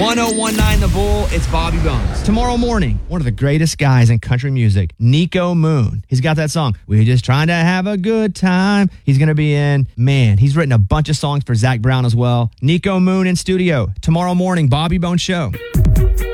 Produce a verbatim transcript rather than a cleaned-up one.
one oh one nine The Bull, it's Bobby Bones. Tomorrow morning, one of the greatest guys in country music, Nico Moon. He's got that song, We're Just Trying to Have a Good Time. He's going to be in, man, he's written a bunch of songs for Zach Brown as well. Nico Moon in studio. Tomorrow morning, Bobby Bones Show.